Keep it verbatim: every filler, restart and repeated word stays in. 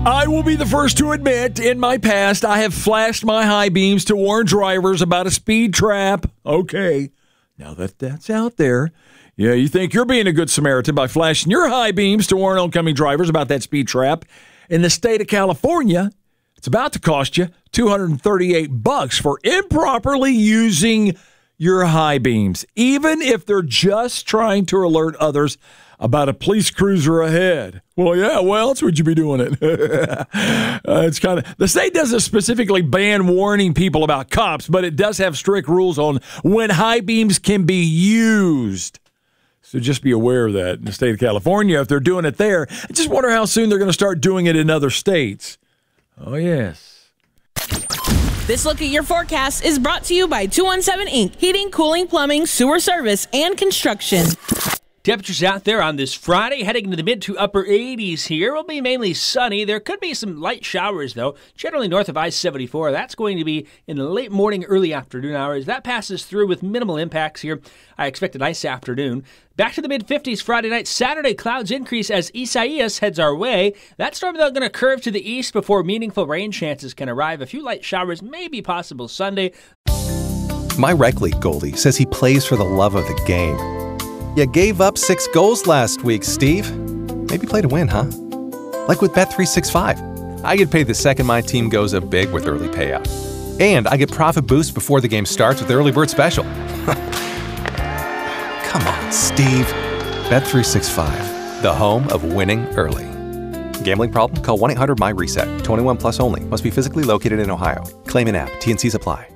I will be the first to admit, in my past, I have flashed my high beams to warn drivers about a speed trap. Okay, now that that's out there, yeah, you think you're being a good Samaritan by flashing your high beams to warn oncoming drivers about that speed trap. In the state of California, it's about to cost you two hundred thirty-eight bucks for improperly using your high beams, even if they're just trying to alert others about a police cruiser ahead. Well, yeah, why else would you be doing it? uh, it's kind of the state doesn't specifically ban warning people about cops, but it does have strict rules on when high beams can be used. So just be aware of that in the state of California. If they're doing it there, I just wonder how soon they're going to start doing it in other states. Oh, yes. This look at your forecast is brought to you by two one seven Incorporated. Heating, cooling, plumbing, sewer service, and construction. Temperatures out there on this Friday, heading into the mid to upper eighties here. Will be mainly sunny. There could be some light showers, though, generally north of I seventy-four. That's going to be in the late morning, early afternoon hours. That passes through with minimal impacts here. I expect a nice afternoon. Back to the mid-fifties Friday night. Saturday, clouds increase as Isaias heads our way. That storm, though, going to curve to the east before meaningful rain chances can arrive. A few light showers may be possible Sunday. My rec league goalie says he plays for the love of the game. You gave up six goals last week, Steve. Maybe play to win, huh? Like with Bet three sixty-five. I get paid the second my team goes up big with early payout. And I get profit boost before the game starts with Early Bird Special. Come on, Steve. Bet three sixty-five, the home of winning early. Gambling problem? Call one eight hundred M Y RESET. twenty-one plus only. Must be physically located in Ohio. Claim in app. T and Cs apply.